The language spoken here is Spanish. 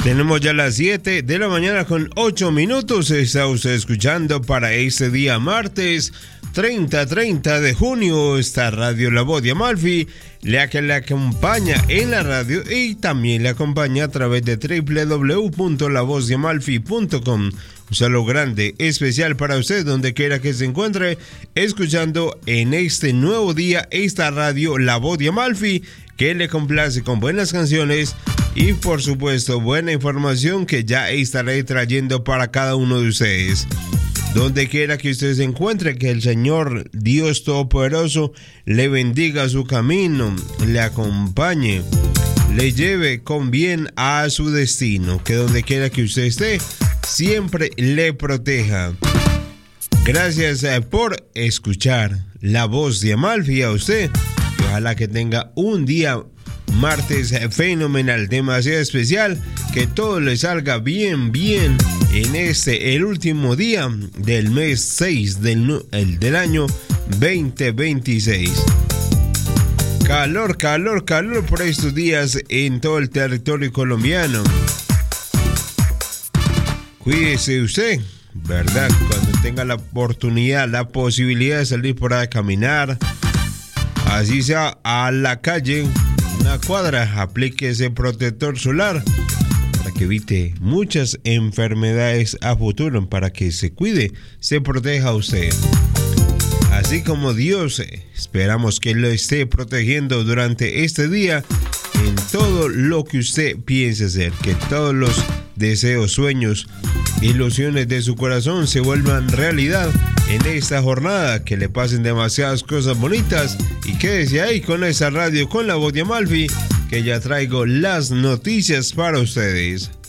Tenemos ya las 7 de la mañana con 8 minutos. Está usted escuchando para este día martes 30 de junio esta radio La Voz de Amalfi, la que le acompaña en la radio y también le acompaña a través de www.lavozdeamalfi.com. Un saludo grande, especial para usted, donde quiera que se encuentre, escuchando en este nuevo día esta radio La Voz de Amalfi, que le complace con buenas canciones y por supuesto buena información que ya estaré trayendo para cada uno de ustedes. Donde quiera que usted se encuentre, que el Señor Dios Todopoderoso le bendiga su camino, le acompañe, le lleve con bien a su destino, que donde quiera que usted esté, siempre le proteja. Gracias por escuchar La Voz de Amalfi a usted. Y ojalá que tenga un día martes fenomenal, demasiado especial, que todo le salga bien en el último día del mes 6 del año 2026. Calor por estos días en todo el territorio colombiano. Cuídese usted, ¿verdad? Cuando tenga la oportunidad, la posibilidad de salir por ahí a caminar, así sea a la calle, una cuadra, aplique ese protector solar para que evite muchas enfermedades a futuro, para que se cuide, se proteja usted. Así como Dios, esperamos que lo esté protegiendo durante este día en todo lo que usted piense hacer, que todos los deseos, sueños, ilusiones de su corazón se vuelvan realidad en esta jornada, que le pasen demasiadas cosas bonitas y quédese ahí con esa radio, con La Voz de Amalfi, que ya traigo las noticias para ustedes.